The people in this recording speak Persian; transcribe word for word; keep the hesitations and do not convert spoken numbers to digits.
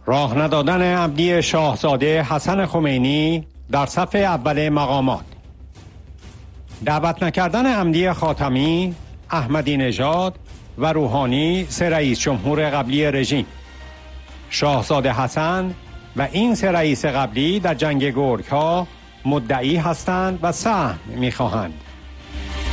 راه ندادن عمدی شاهزاده حسن خمینی در صف اول مقامات، دعوت نکردن عمدی خاتمی، احمدی نژاد و روحانی سه رئیس جمهور قبلی رژیم. شاهزاده حسن و این سه رئیس قبلی در جنگ گرگ‌ها مدعی هستند و سهم می‌خواهند.